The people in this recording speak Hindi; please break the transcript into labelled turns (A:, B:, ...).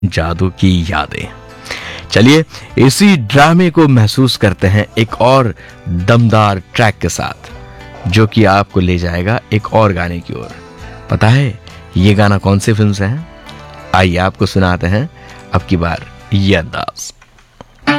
A: जादू की यादें। चलिए इसी ड्रामे को महसूस करते हैं एक और दमदार ट्रैक के साथ, जो कि आपको ले जाएगा एक और गाने की ओर। पता है ये गाना कौन सी फिल्म से है? आइए आपको सुनाते हैं अब की बार ये अंदाज।